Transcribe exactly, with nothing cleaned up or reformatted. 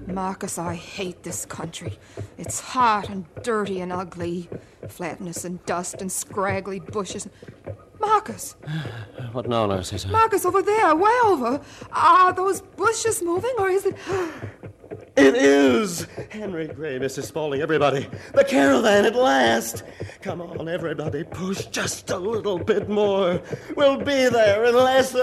Marcus, I hate this country. It's hot and dirty and ugly. Flatness and dust and scraggly bushes. Marcus! What now, Narcissa? Marcus, over there, way over. Are those bushes moving, or is it... It is! Henry Gray, Missus Spaulding, everybody. The caravan at last! Come on, everybody, push just a little bit more. We'll be there in less than...